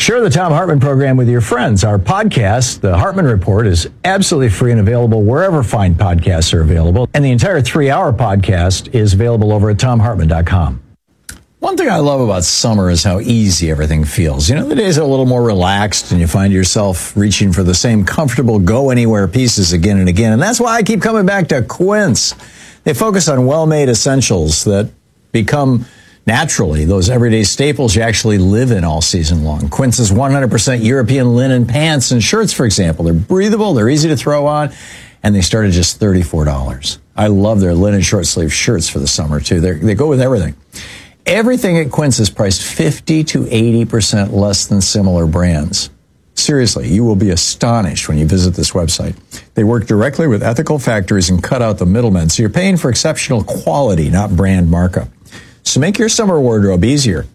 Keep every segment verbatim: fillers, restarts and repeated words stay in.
Share the Thom Hartmann program with your friends. Our podcast, The Hartmann Report, is absolutely free and available wherever fine podcasts are available. And the entire three-hour podcast is available over at thom hartmann dot com. One thing I love about summer is how easy everything feels. You know, the days are a little more relaxed and you find yourself reaching for the same comfortable go-anywhere pieces again and again. And that's why I keep coming back to Quince. They focus on well-made essentials that become naturally those everyday staples you actually live in all season long. Quince's one hundred percent European linen pants and shirts, for example. They're breathable, they're easy to throw on, and they start at just thirty-four dollars. I love their linen short-sleeve shirts for the summer, too. They're, they go with everything. Everything at Quince is priced fifty to eighty percent less than similar brands. Seriously, you will be astonished when you visit this website. They work directly with ethical factories and cut out the middlemen, so you're paying for exceptional quality, not brand markup. So make your summer wardrobe easier.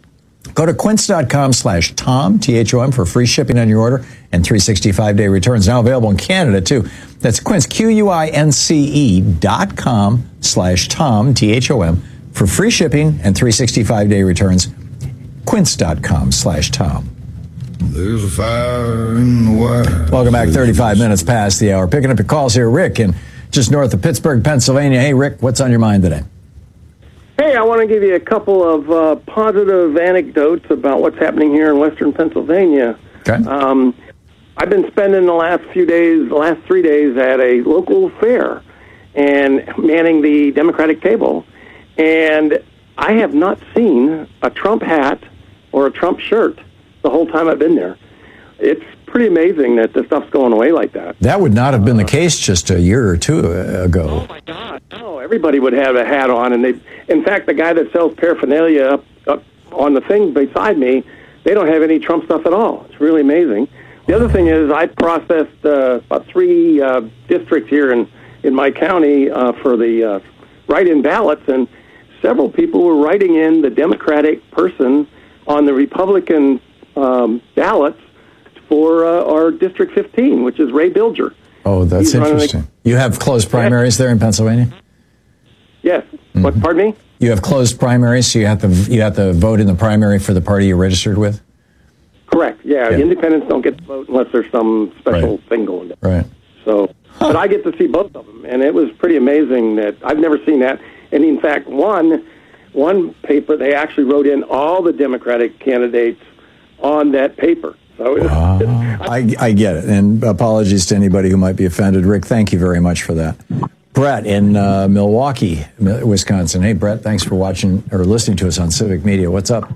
Go to quince.com slash Tom, T H O M, for free shipping on your order and three hundred sixty-five day returns. Now available in Canada, too. That's Quince, Q U I N C E dot com slash Tom, T H O M, for free shipping and three hundred sixty-five day returns. Quince.com slash Tom. There's a fire in the wire. Welcome back, thirty-five minutes past the hour. Picking up your calls here, Rick, in just north of Pittsburgh, Pennsylvania. Hey, Rick, what's on your mind today? Hey, I want to give you a couple of uh, positive anecdotes about what's happening here in western Pennsylvania. Okay. Um, I've been spending the last few days, the last three days at a local fair and manning the Democratic table. And I have not seen a Trump hat or a Trump shirt the whole time I've been there. It's pretty amazing that this stuff's going away like that. That would not have been the case just a year or two ago. Oh, my God. No, everybody would have a hat on. And they, in fact, the guy that sells paraphernalia up, up on the thing beside me, they don't have any Trump stuff at all. It's really amazing. The other thing is I processed uh, about three uh, districts here in, in my county uh, for the uh, write-in ballots, and several people were writing in the Democratic person on the Republican um, ballots for uh, our District fifteen, which is Ray Bilger. Oh, that's He's interesting. The, you have closed primaries there in Pennsylvania? Yes. Mm-hmm. What? Pardon me? You have closed primaries, so you have to you have to vote in the primary for the party you're registered with? Correct. Yeah, yeah. Independents don't get to vote unless there's some special right. thing going on. Right. So, huh. But I get to see both of them, and it was pretty amazing that I've never seen that. And in fact, one one paper they actually wrote in all the Democratic candidates on that paper. So it, uh, I, I get it, and apologies to anybody who might be offended. Rick, thank you very much for that. Brett in uh, Milwaukee, Wisconsin. Hey, Brett, thanks for watching or listening to us on Civic Media. What's up?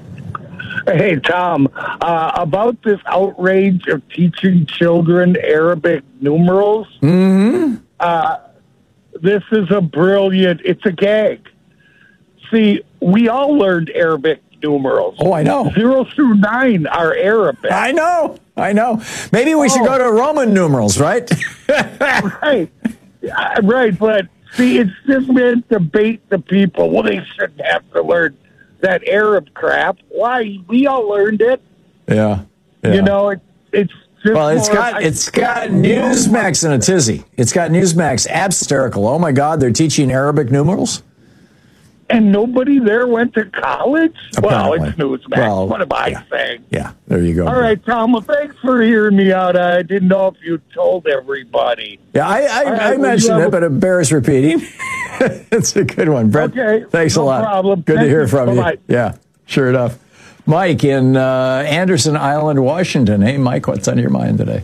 Hey, Tom, uh, about this outrage of teaching children Arabic numerals. Mm-hmm. Uh, this is a brilliant, it's a gag. See, we all learned Arabic numerals. Oh, I know. Zero through nine are Arabic. I know. I know. Maybe we oh. should go to Roman numerals, right? Right. Right, but see, it's just meant to bait the people. Well, they shouldn't have to learn that Arab crap. Why? We all learned it. Yeah. yeah. You know, it, it's just well, it's more, got I, it's got Newsmax in a tizzy. It's got Newsmax hysterical. Oh my God, they're teaching Arabic numerals. And nobody there went to college? Apparently. Well, it's Newsmax. Well, what am I yeah. saying? Yeah, there you go. All right, Tom, well, thanks for hearing me out. I didn't know if you told everybody. Yeah, I, I, right, I mentioned it, but it bears repeating. It's a good one. Brett, okay, thanks no a lot. Problem. Good Thank to hear you. from Bye-bye. you. Yeah, sure enough. Mike in uh, Anderson Island, Washington. Hey, Mike, what's on your mind today?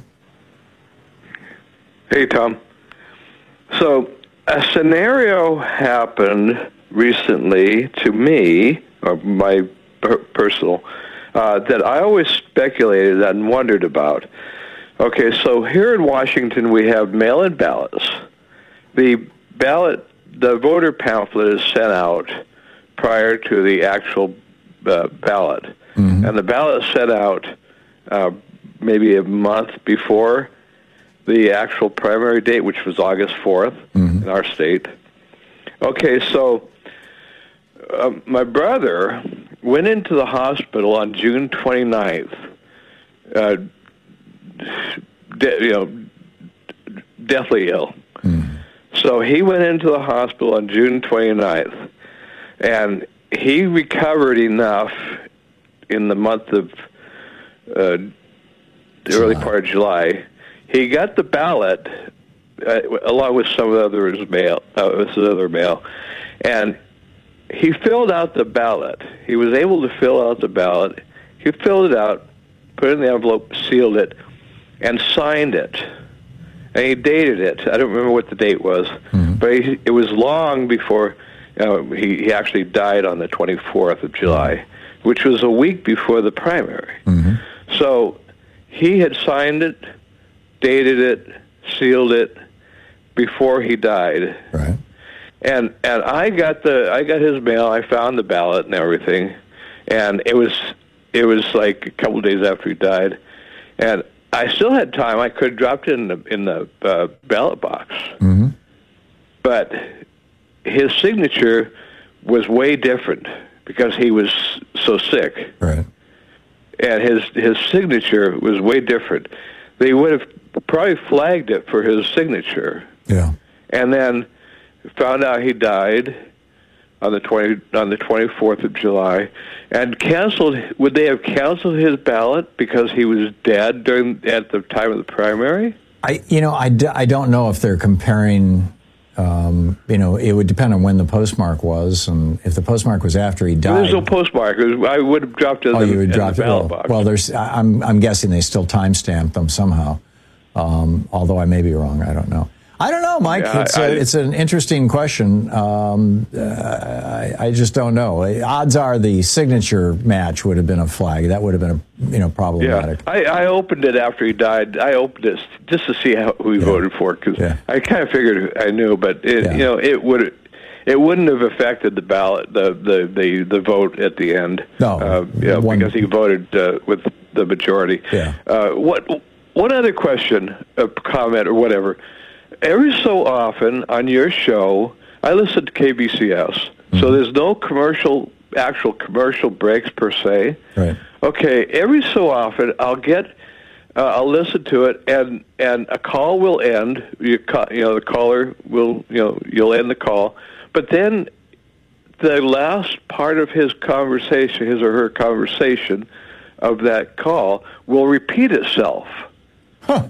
Hey, Tom. So a scenario happened recently to me, or my per- personal, uh, that I always speculated and wondered about. Okay, so here in Washington we have mail-in ballots. The ballot, the voter pamphlet is sent out prior to the actual uh, ballot. Mm-hmm. And the ballot is sent out uh, maybe a month before the actual primary date, which was August fourth mm-hmm. in our state. Okay, so uh, my brother went into the hospital on June twenty-ninth, uh, de- you know, deathly ill. Mm-hmm. So he went into the hospital on June twenty-ninth, and he recovered enough in the month of uh, the early part of July. He got the ballot uh, along with some of the others mail, uh, with the other mail, and he filled out the ballot. He was able to fill out the ballot. He filled it out, put it in the envelope, sealed it, and signed it. And he dated it. I don't remember what the date was, mm-hmm. but he, it was long before you know, he, he actually died on the twenty-fourth of July, which was a week before the primary. Mm-hmm. So he had signed it, dated it, sealed it before he died. Right. And and I got the I got his mail. I found the ballot and everything, and it was it was like a couple of days after he died, and I still had time. I could have dropped it in the in the uh, ballot box, mm-hmm. but his signature was way different because he was so sick. Right. And his his signature was way different. They would have probably flagged it for his signature. Yeah. And then found out he died on the twenty on the twenty-fourth of July, and canceled. Would they have canceled his ballot because he was dead during at the time of the primary? I you know I, d- I don't know if they're comparing. Um, you know, it would depend on when the postmark was, and if the postmark was after he died. There's no postmark. It was, I would have dropped it in, oh, the, you would in drop the it. ballot Well, box. well, there's. I'm I'm guessing they still timestamped them somehow. Um, although I may be wrong. I don't know. I don't know, Mike. Yeah, it's I, a, I, it's an interesting question. Um, uh, I, I just don't know. Odds are the signature match would have been a flag. That would have been a you know problematic. Yeah, I, I opened it after he died. I opened it just to see how, who he yeah. voted for because yeah. I kind of figured I knew, but it, yeah. you know it would it wouldn't have affected the ballot, the the the, the vote at the end. No, uh, you know, one, because he voted uh, with the majority. Yeah. Uh, what one other question, a comment, or whatever. Every so often on your show, I listen to K B C S, mm-hmm. so there's no commercial, actual commercial breaks per se. Right. Okay, every so often I'll get, uh, I'll listen to it, and, and a call will end. You, ca- you know, the caller will, you know, you'll end the call, but then the last part of his conversation, his or her conversation of that call, will repeat itself. Huh.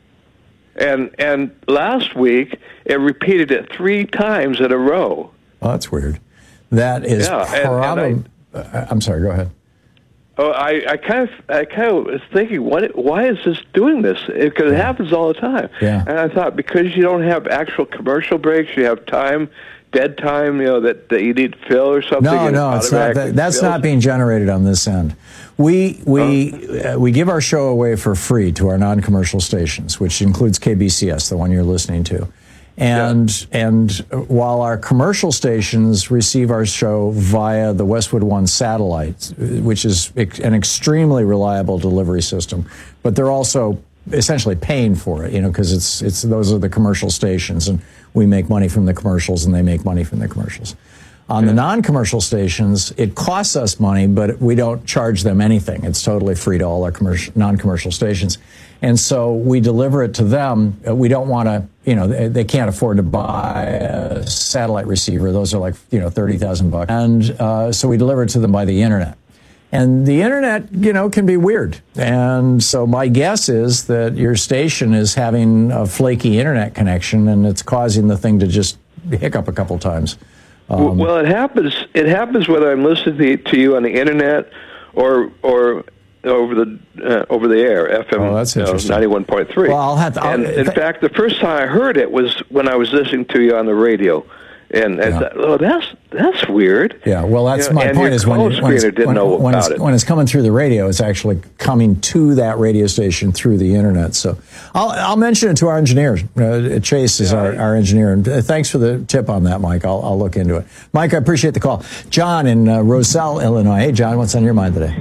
And and last week, it repeated it three times in a row. Well, that's weird. That is yeah, probably... Uh, I'm sorry, go ahead. Oh, I, I kind of I kind of was thinking, what, why is this doing this? Because it, it happens all the time. Yeah. And I thought, because you don't have actual commercial breaks, you have time, dead time, you know, that, that you need to fill or something. No, no, it's not. That, that's fills. not being generated on this end. We we uh, we give our show away for free to our non-commercial stations, which includes K B C S, the one you're listening to, and yeah. and while our commercial stations receive our show via the Westwood One satellite, which is an extremely reliable delivery system, but they're also essentially paying for it, you know, because it's it's those are the commercial stations, and we make money from the commercials, and they make money from the commercials. On the non-commercial stations, it costs us money, but we don't charge them anything. It's totally free to all our commercial, non-commercial stations. And so we deliver it to them. We don't want to, you know, they, they can't afford to buy a satellite receiver. Those are like, you know, thirty thousand bucks. And uh, so we deliver it to them by the internet. And the internet, you know, can be weird. And so my guess is that your station is having a flaky internet connection, and it's causing the thing to just hiccup a couple times. Um, well, it happens. It happens whether I'm listening to you on the internet or or over the uh, over the air, F M oh, that's interesting. ninety-one point three. Well, I'll have to. I'll, and in th- fact, the first time I heard it was when I was listening to you on the radio, and I yeah. thought, "Oh, that's that's weird." Yeah. Well, that's you know, my and point. Your is when, call when, it's, didn't when, know when, about it's, it. when it's coming through the radio, it's actually coming to that radio station through the internet. So I'll I'll mention it to our engineer. Uh, Chase is yeah. our, our engineer, and uh, thanks for the tip on that, Mike. I'll I'll look into it. Mike, I appreciate the call. John in uh, Roselle, Illinois. Hey, John, what's on your mind today?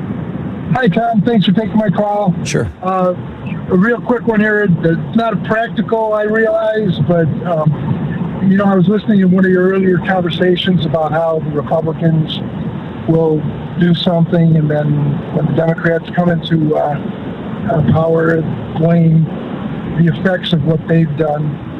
Hi, Tom. Thanks for taking my call. Sure. Uh, a real quick one here. It's not practical, I realize, but, um, you know, I was listening to one of your earlier conversations about how the Republicans will do something, and then when the Democrats come into uh, uh, power, blame the effects of what they've done.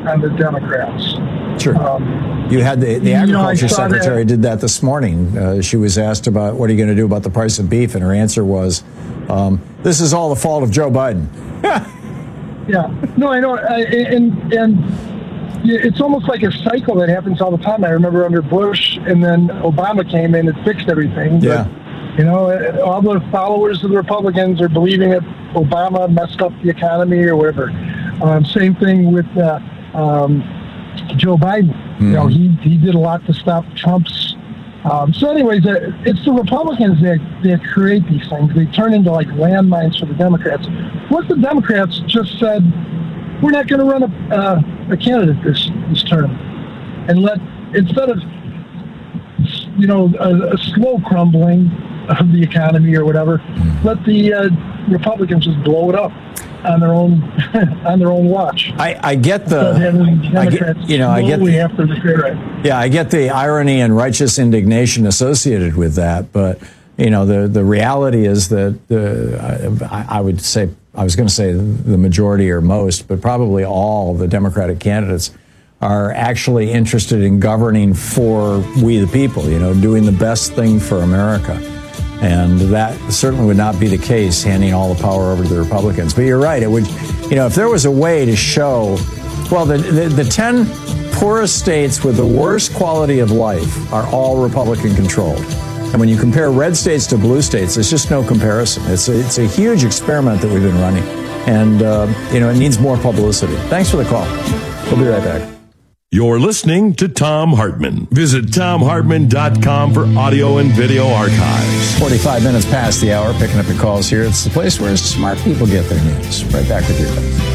on the Democrats. Sure. Um, you had the, the you know, agriculture secretary that, did that this morning. Uh, she was asked about what are you going to do about the price of beef, and her answer was, um, "This is all the fault of Joe Biden." Yeah. No, I know, I, and and it's almost like a cycle that happens all the time. I remember under Bush, and then Obama came in and fixed everything. But, yeah. You know, all the followers of the Republicans are believing that Obama messed up the economy or whatever. Um, same thing with uh, um, Joe Biden. Mm-hmm. You know, he, he did a lot to stop Trump's. Um, so anyways, uh, it's the Republicans that, that create these things. They turn into like landmines for the Democrats. What the Democrats just said, we're not going to run a, uh, a candidate this, this term. And let, instead of, you know, a, a slow crumbling of the economy or whatever, let the uh, Republicans just blow it up on their own on their own watch. I, I get the, I get, you know, I get the, after the yeah, I get the irony and righteous indignation associated with that, but you know, the the reality is that the I, I would say I was going to say the majority or most, but probably all the Democratic candidates are actually interested in governing for we the people. You know, doing the best thing for America. And that certainly would not be the case, handing all the power over to the Republicans. But you're right. It would, you know, if there was a way to show, well, the, the, the ten poorest states with the worst quality of life are all Republican controlled. And when you compare red states to blue states, there's just no comparison. It's a, it's a huge experiment that we've been running. And, uh, you know, it needs more publicity. Thanks for the call. We'll be right back. You're listening to Thom Hartmann. Visit Thom Hartmann dot com for audio and video archives. forty-five minutes past the hour, picking up your calls here. It's the place where smart people get their news. Right back with you.